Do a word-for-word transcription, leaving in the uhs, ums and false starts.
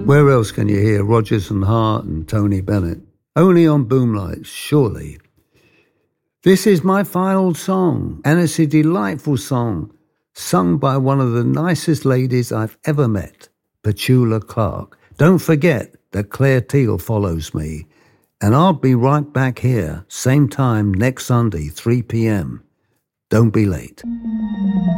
Where else can you hear Rodgers and Hart and Tony Bennett? Only on Boomlights, surely. This is my final song, and it's a delightful song, sung by one of the nicest ladies I've ever met, Petula Clark. Don't forget that Claire Teal follows me, and I'll be right back here, same time next Sunday, three p.m. Don't be late.